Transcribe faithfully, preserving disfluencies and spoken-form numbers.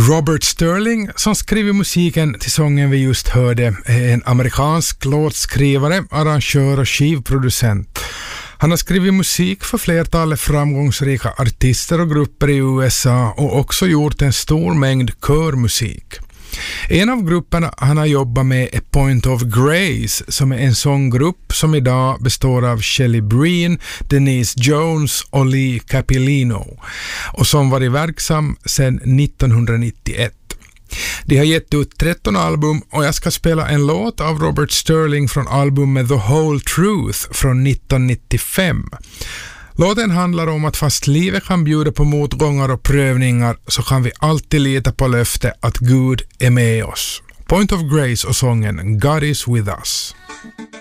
Robert Sterling, som skriver musiken till sången vi just hörde, är en amerikansk låtskrivare, arrangör och skivproducent. Han har skrivit musik för flertalet framgångsrika artister och grupper i U S A och också gjort en stor mängd körmusik. En av grupperna han har jobbat med är Point of Grace, som är en sånggrupp som idag består av Shelley Breen, Denise Jones och Lee Capilino och som varit verksam sedan nittonhundranittioett. De har gett ut tretton album och jag ska spela en låt av Robert Sterling från albumet The Whole Truth från nittonhundranittiofem. Låten handlar om att fast livet kan bjuda på motgångar och prövningar så kan vi alltid lita på löfte att Gud är med oss. Point of Grace och sången God is with us.